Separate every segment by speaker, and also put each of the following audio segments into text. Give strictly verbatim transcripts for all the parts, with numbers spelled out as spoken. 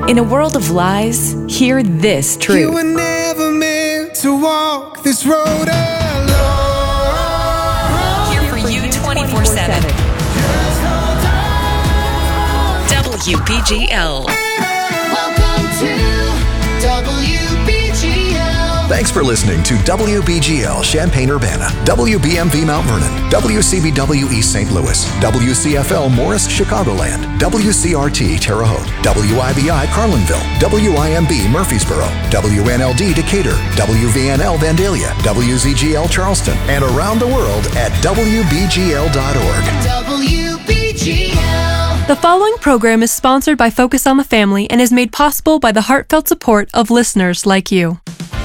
Speaker 1: In a world of lies, hear this truth.
Speaker 2: You were never meant to walk this road alone.
Speaker 1: Here for you twenty-four seven. W B G L.
Speaker 2: Welcome to W B G L.
Speaker 3: Thanks for listening to W B G L Champaign-Urbana, W B M V Mount Vernon, W C B W East Saint Louis, W C F L Morris Chicagoland, W C R T Terre Haute, W I B I Carlinville, W I M B Murfreesboro, W N L D Decatur, W V N L Vandalia, W Z G L Charleston, and around the world at W B G L dot org.
Speaker 2: W B G L.
Speaker 4: The following program is sponsored by Focus on the Family and is made possible by the heartfelt support of listeners like you.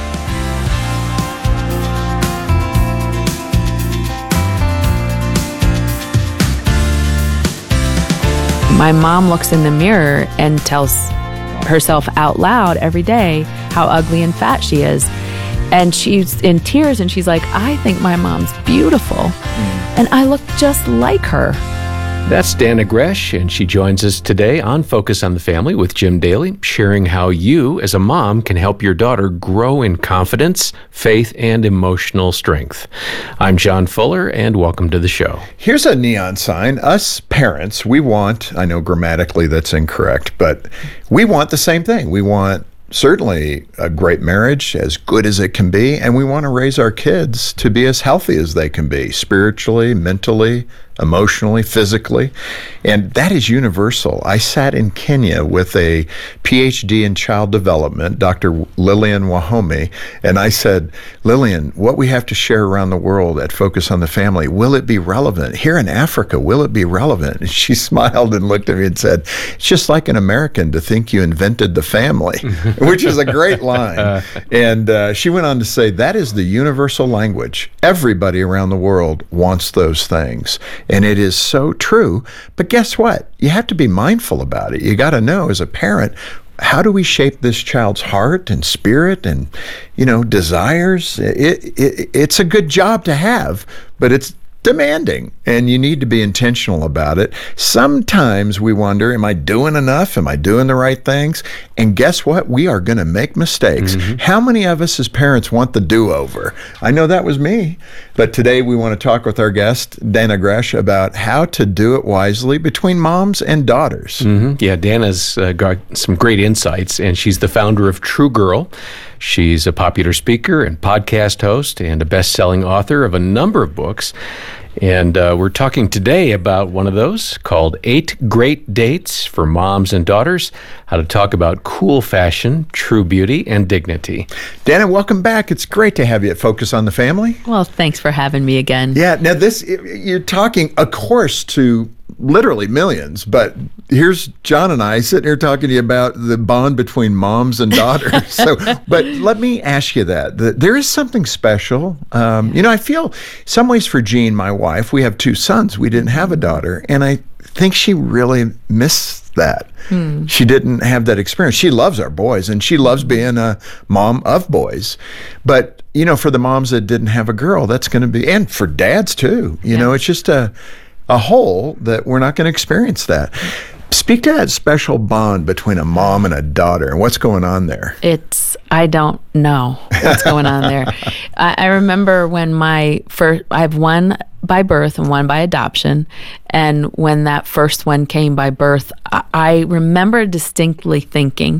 Speaker 5: My mom looks in the mirror and tells herself out loud every day how ugly and fat she is. And she's in tears and she's like, I think my mom's beautiful. Mm. And I look just like her.
Speaker 6: That's Dana Gresh, and she joins us today on Focus on the Family with Jim Daly, sharing how you, as a mom, can help your daughter grow in confidence, faith, and emotional strength. I'm John Fuller, and welcome to the show.
Speaker 7: Here's a neon sign. Us parents, we want, I know grammatically that's incorrect, but we want the same thing. We want certainly a great marriage, as good as it can be, and we want to raise our kids to be as healthy as they can be, spiritually, mentally, emotionally, physically, and that is universal. I sat in Kenya with a P H D in child development, Doctor Lillian Wahome, and I said, Lillian, what we have to share around the world at Focus on the Family, will it be relevant? Here in Africa, will it be relevant? And she smiled and looked at me and said, it's just like an American to think you invented the family, which is a great line. And uh, she went on to say, that is the universal language. Everybody around the world wants those things. And it is so true. But guess what? You have to be mindful about it. You got to know as a parent, how do we shape this child's heart and spirit and, you know, desires? It, it, it's a good job to have, but it's demanding, and you need to be intentional about it. Sometimes we wonder, am I doing enough? Am I doing the right things? And guess what? We are going to make mistakes. Mm-hmm. How many of us as parents want the do-over? I know that was me. But today we want to talk with our guest, Dana Gresh, about how to do it wisely between moms and daughters.
Speaker 6: Mm-hmm. Yeah, Dana's uh, got some great insights, and she's the founder of True Girl. She's a popular speaker and podcast host and a best-selling author of a number of books. And uh, we're talking today about one of those called Eight Great Dates for Moms and Daughters, how to talk about cool fashion, true beauty, and dignity.
Speaker 7: Dana, welcome back. It's great to have you at Focus on the Family.
Speaker 5: Well, thanks for having me again.
Speaker 7: Yeah, now this, you're talking, of course, to literally millions, but here's John and I sitting here talking to you about the bond between moms and daughters. So, but let me ask you that. The, there is something special. Um, you know, I feel some ways for Jean, my wife, we have two sons. We didn't have a daughter, and I think she really missed that. Hmm. She didn't have that experience. She loves our boys, and she loves being a mom of boys. But, you know, for the moms that didn't have a girl, that's going to be, and for dads too, you yeah. know, it's just a, a hole that we're not going to experience that. Speak to that special bond between a mom and a daughter and what's going on there.
Speaker 5: It's, I don't know what's going on there. I, I remember when my first, I have one by birth and one by adoption. And when that first one came by birth, I, I remember distinctly thinking,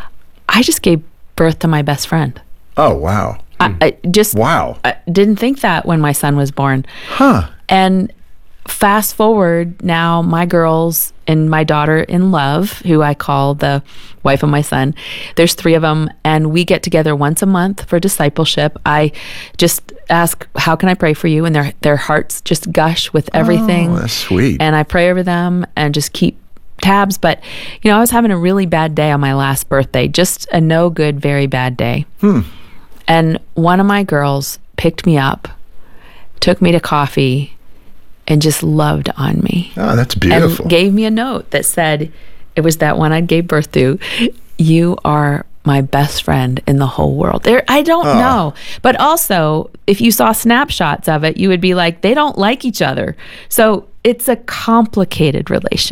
Speaker 5: I just gave birth to my best friend.
Speaker 7: Oh, wow.
Speaker 5: I, I just
Speaker 7: wow.
Speaker 5: I didn't think that when my son was born.
Speaker 7: Huh.
Speaker 5: And fast forward now, my girls and my daughter in love, who I call the wife of my son, there's three of them, and we get together once a month for discipleship. I just ask, how can I pray for you? And their their hearts just gush with everything.
Speaker 7: Oh, that's sweet.
Speaker 5: And I pray over them and just keep tabs. But, you know, I was having a really bad day on my last birthday, just a no good, very bad day.
Speaker 7: Hmm.
Speaker 5: And one of my girls picked me up, took me to coffee, and just loved on me.
Speaker 7: Oh, that's beautiful.
Speaker 5: And gave me a note that said, it was that one I gave birth to, you are my best friend in the whole world. There, I don't
Speaker 7: oh.
Speaker 5: know. But also, if you saw snapshots of it, you would be like, they don't like each other. So it's a complicated relationship.